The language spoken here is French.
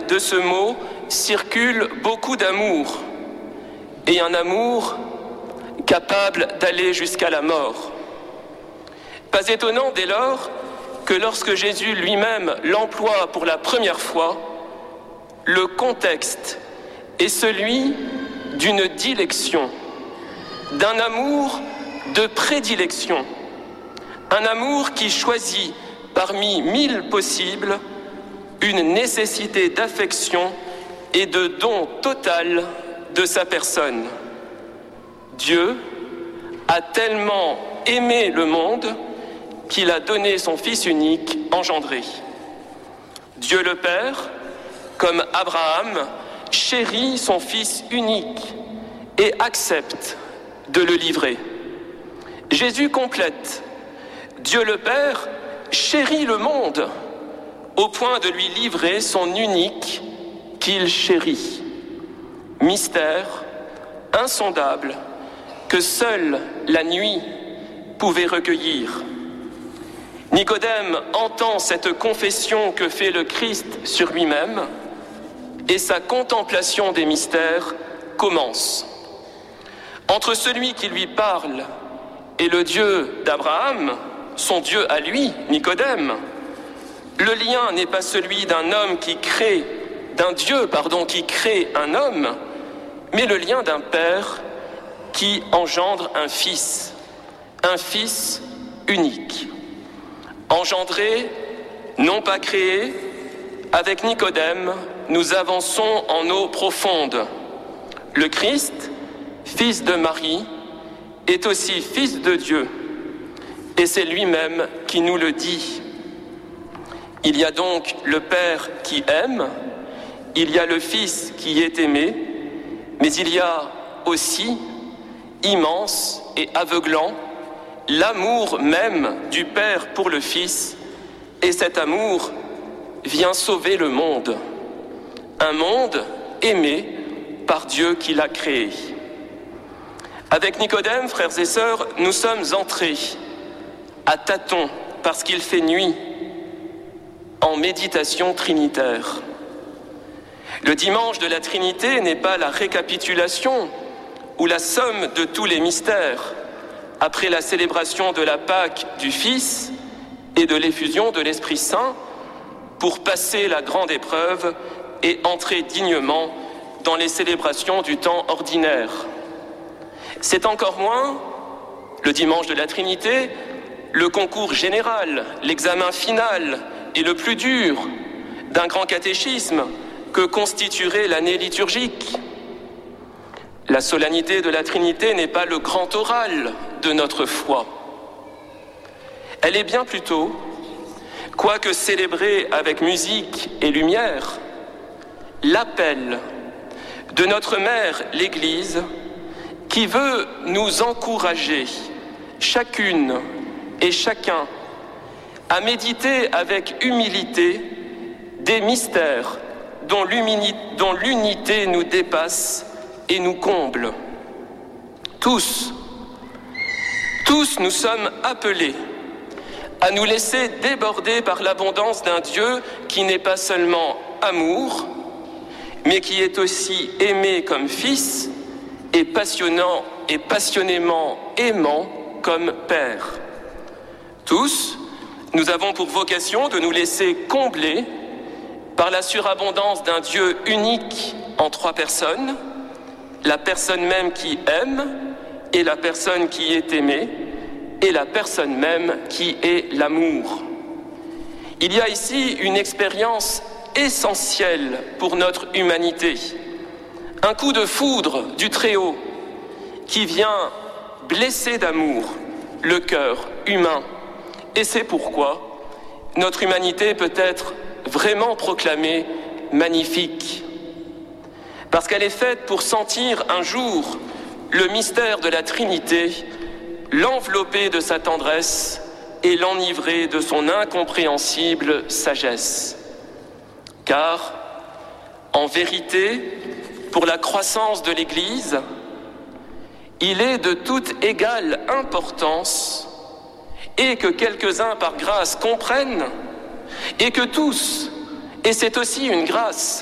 de ce mot circule beaucoup d'amour, et un amour capable d'aller jusqu'à la mort. Pas étonnant dès lors que lorsque Jésus lui-même l'emploie pour la première fois, le contexte est celui d'une dilection, d'un amour de prédilection, un amour qui choisit parmi 1000 possibles une nécessité d'affection et de don total de sa personne. Dieu a tellement aimé le monde qu'il a donné son Fils unique engendré. Dieu le Père, comme Abraham, chérit son Fils unique et accepte de le livrer. Jésus complète. Dieu le Père chérit le monde au point de lui livrer son unique qu'il chérit. Mystère insondable que seule la nuit pouvait recueillir. Nicodème entend cette confession que fait le Christ sur lui-même et sa contemplation des mystères commence. Entre celui qui lui parle et le Dieu d'Abraham, son Dieu à lui, Nicodème, le lien n'est pas celui d'un homme qui crée, d'un Dieu, qui crée un homme, mais le lien d'un père qui engendre un fils unique. Engendré, non pas créé, avec Nicodème, nous avançons en eau profonde. Le Christ, fils de Marie, est aussi fils de Dieu, et c'est lui-même qui nous le dit. Il y a donc le Père qui aime, il y a le Fils qui est aimé, mais il y a aussi, immense et aveuglant, l'amour même du Père pour le Fils, et cet amour vient sauver le monde. Un monde aimé par Dieu qui l'a créé. Avec Nicodème, frères et sœurs, nous sommes entrés à tâtons, parce qu'il fait nuit, en méditation trinitaire. Le dimanche de la Trinité n'est pas la récapitulation ou la somme de tous les mystères après la célébration de la Pâque du Fils et de l'effusion de l'Esprit Saint pour passer la grande épreuve et entrer dignement dans les célébrations du temps ordinaire. C'est encore moins, le dimanche de la Trinité, le concours général, l'examen final et le plus dur d'un grand catéchisme que constituerait l'année liturgique. La solennité de la Trinité n'est pas le grand oral de notre foi. Elle est bien plutôt, quoique célébrée avec musique et lumière, l'appel de notre mère l'Église qui veut nous encourager, chacune et chacun, à méditer avec humilité des mystères dont l'unité nous dépasse et nous comble. Tous nous sommes appelés à nous laisser déborder par l'abondance d'un Dieu qui n'est pas seulement amour, mais qui est aussi aimé comme Fils et passionnant et passionnément aimant comme Père. Tous, nous avons pour vocation de nous laisser combler par la surabondance d'un Dieu unique en 3 personnes, la personne même qui aime et la personne qui est aimée et la personne même qui est l'amour. Il y a ici une expérience essentielle pour notre humanité, un coup de foudre du Très-Haut qui vient blesser d'amour le cœur humain. Et c'est pourquoi notre humanité peut être vraiment proclamée magnifique. Parce qu'elle est faite pour sentir un jour le mystère de la Trinité, l'envelopper de sa tendresse et l'enivrer de son incompréhensible sagesse. Car, en vérité, pour la croissance de l'Église, il est de toute égale importance et que quelques-uns par grâce comprennent et que tous, et c'est aussi une grâce,